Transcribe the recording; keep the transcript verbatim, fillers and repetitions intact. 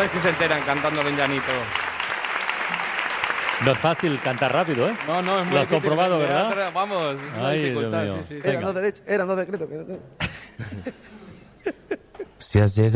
ver si se enteran cantándolo en llanito. No es fácil cantar rápido, ¿eh? No, no, es muy Lo has difícil. comprobado, ¿verdad? Vamos, es una Ay, dificultad. Dios mío. Sí, sí, sí. Eran dos derechos, eran dos decretos. Si has llegado